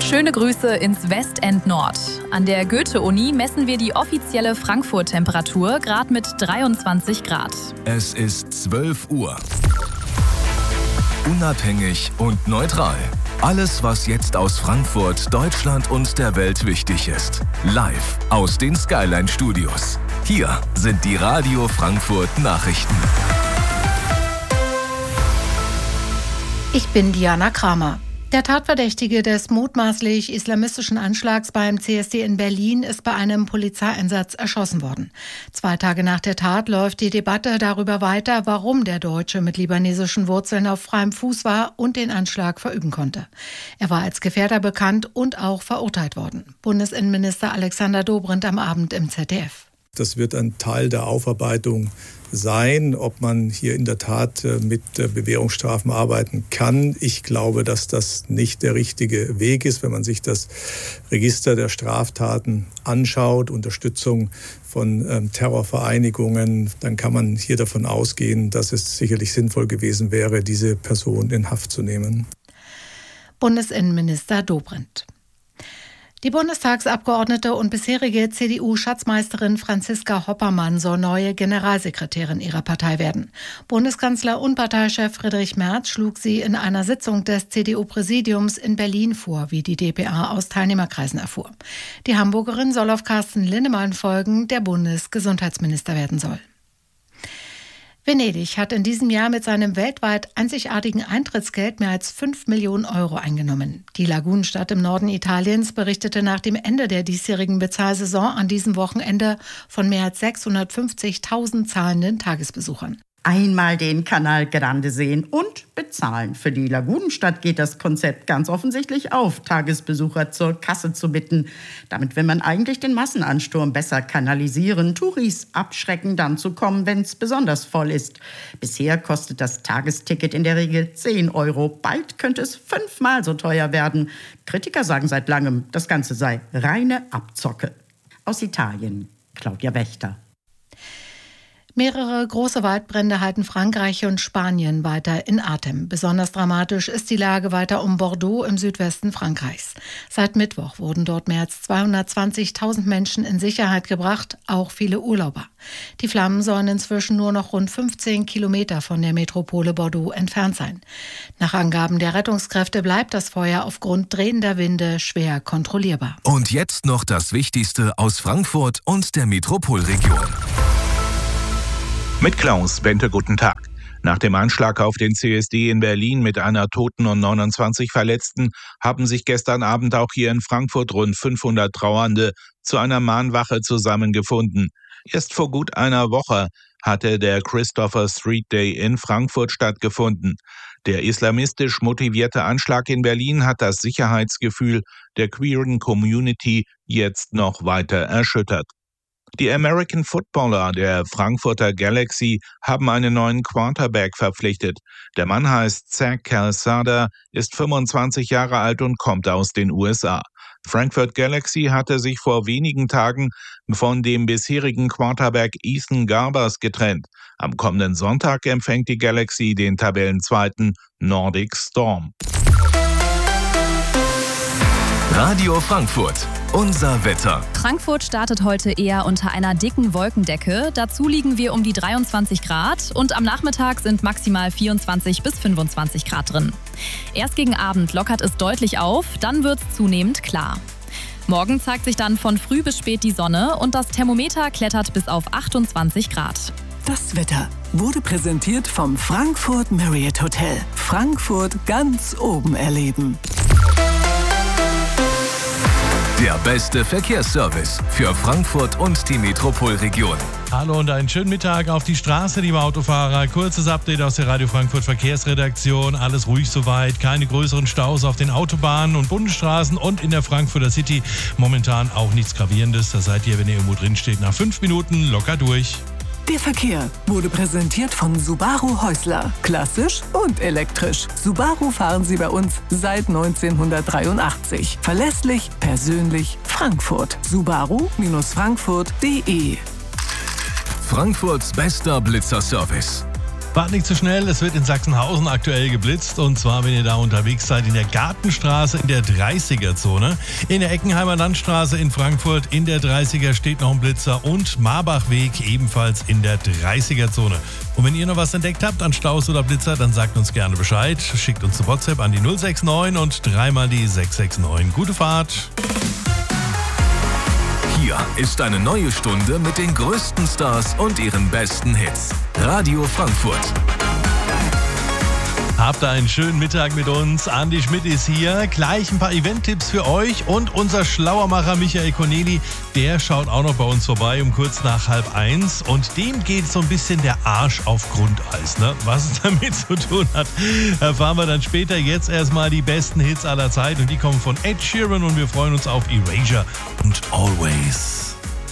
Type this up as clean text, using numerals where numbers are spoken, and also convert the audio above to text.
Schöne Grüße ins Westend Nord. An der Goethe-Uni messen wir die offizielle Frankfurt-Temperatur gerade mit 23 Grad. Es ist 12 Uhr. Unabhängig und neutral. Alles, was jetzt aus Frankfurt, Deutschland und der Welt wichtig ist. Live aus den Skyline-Studios. Hier sind die Radio Frankfurt Nachrichten. Ich bin Diana Kramer. Der Tatverdächtige des mutmaßlich islamistischen Anschlags beim CSD in Berlin ist bei einem Polizeieinsatz erschossen worden. 2 Tage nach der Tat läuft die Debatte darüber weiter, warum der Deutsche mit libanesischen Wurzeln auf freiem Fuß war und den Anschlag verüben konnte. Er war als Gefährder bekannt und auch verurteilt worden. Bundesinnenminister Alexander Dobrindt am Abend im ZDF. Das wird ein Teil der Aufarbeitung sein, ob man hier in der Tat mit Bewährungsstrafen arbeiten kann. Ich glaube, dass das nicht der richtige Weg ist, wenn man sich das Register der Straftaten anschaut, Unterstützung von Terrorvereinigungen, dann kann man hier davon ausgehen, dass es sicherlich sinnvoll gewesen wäre, diese Person in Haft zu nehmen. Bundesinnenminister Dobrindt. Die Bundestagsabgeordnete und bisherige CDU-Schatzmeisterin Franziska Hoppermann soll neue Generalsekretärin ihrer Partei werden. Bundeskanzler und Parteichef Friedrich Merz schlug sie in einer Sitzung des CDU-Präsidiums in Berlin vor, wie die dpa aus Teilnehmerkreisen erfuhr. Die Hamburgerin soll auf Carsten Linnemann folgen, der Bundesgesundheitsminister werden soll. Venedig hat in diesem Jahr mit seinem weltweit einzigartigen Eintrittsgeld mehr als 5 Millionen Euro eingenommen. Die Lagunenstadt im Norden Italiens berichtete nach dem Ende der diesjährigen Bezahlsaison an diesem Wochenende von mehr als 650.000 zahlenden Tagesbesuchern. Einmal den Canal Grande sehen und bezahlen. Für die Lagunenstadt geht das Konzept ganz offensichtlich auf, Tagesbesucher zur Kasse zu bitten. Damit will man eigentlich den Massenansturm besser kanalisieren, Touris abschrecken, dann zu kommen, wenn es besonders voll ist. Bisher kostet das Tagesticket in der Regel 10 Euro. Bald könnte es 5-mal so teuer werden. Kritiker sagen seit langem, das Ganze sei reine Abzocke. Aus Italien, Claudia Wächter. Mehrere große Waldbrände halten Frankreich und Spanien weiter in Atem. Besonders dramatisch ist die Lage weiter um Bordeaux im Südwesten Frankreichs. Seit Mittwoch wurden dort mehr als 220.000 Menschen in Sicherheit gebracht, auch viele Urlauber. Die Flammen sollen inzwischen nur noch rund 15 Kilometer von der Metropole Bordeaux entfernt sein. Nach Angaben der Rettungskräfte bleibt das Feuer aufgrund drehender Winde schwer kontrollierbar. Und jetzt noch das Wichtigste aus Frankfurt und der Metropolregion. Mit Klaus Bente, guten Tag. Nach dem Anschlag auf den CSD in Berlin mit einer Toten und 29 Verletzten haben sich gestern Abend auch hier in Frankfurt rund 500 Trauernde zu einer Mahnwache zusammengefunden. Erst vor gut einer Woche hatte der Christopher Street Day in Frankfurt stattgefunden. Der islamistisch motivierte Anschlag in Berlin hat das Sicherheitsgefühl der queeren Community jetzt noch weiter erschüttert. Die American Footballer der Frankfurter Galaxy haben einen neuen Quarterback verpflichtet. Der Mann heißt Zach Calzada, ist 25 Jahre alt und kommt aus den USA. Frankfurt Galaxy hatte sich vor wenigen Tagen von dem bisherigen Quarterback Ethan Garbers getrennt. Am kommenden Sonntag empfängt die Galaxy den Tabellenzweiten Nordic Storm. Radio Frankfurt. Unser Wetter. Frankfurt startet heute eher unter einer dicken Wolkendecke. Dazu liegen wir um die 23 Grad und am Nachmittag sind maximal 24 bis 25 Grad drin. Erst gegen Abend lockert es deutlich auf, dann wird es zunehmend klar. Morgen zeigt sich dann von früh bis spät die Sonne und das Thermometer klettert bis auf 28 Grad. Das Wetter wurde präsentiert vom Frankfurt Marriott Hotel. Frankfurt ganz oben erleben. Der beste Verkehrsservice für Frankfurt und die Metropolregion. Hallo und einen schönen Mittag auf die Straße, liebe Autofahrer. Kurzes Update aus der Radio Frankfurt Verkehrsredaktion. Alles ruhig soweit, keine größeren Staus auf den Autobahnen und Bundesstraßen und in der Frankfurter City. Momentan auch nichts Gravierendes. Da seid ihr, wenn ihr irgendwo drin steht, nach 5 Minuten locker durch. Der Verkehr wurde präsentiert von Subaru Häusler. Klassisch und elektrisch. Subaru fahren Sie bei uns seit 1983. Verlässlich, persönlich, Frankfurt. Subaru-frankfurt.de. Frankfurts bester Blitzerservice. Wart nicht zu schnell, es wird in Sachsenhausen aktuell geblitzt. Und zwar, wenn ihr da unterwegs seid, in der Gartenstraße in der 30er-Zone. In der Eckenheimer Landstraße in Frankfurt in der 30er steht noch ein Blitzer. Und Marbachweg ebenfalls in der 30er-Zone. Und wenn ihr noch was entdeckt habt an Staus oder Blitzer, dann sagt uns gerne Bescheid. Schickt uns eine WhatsApp an die 069 und 3 die 669. Gute Fahrt! Hier ist eine neue Stunde mit den größten Stars und ihren besten Hits. Radio Frankfurt. Habt einen schönen Mittag mit uns. Andi Schmidt ist hier. Gleich ein paar Event-Tipps für euch. Und unser Schlauermacher Michael Corneli, der schaut auch noch bei uns vorbei um kurz nach 12:30. Und dem geht so ein bisschen der Arsch auf Grundeis. Ne? Was es damit zu tun hat, erfahren wir dann später. Jetzt erstmal die besten Hits aller Zeit. Und die kommen von Ed Sheeran. Und wir freuen uns auf Erasure und Always.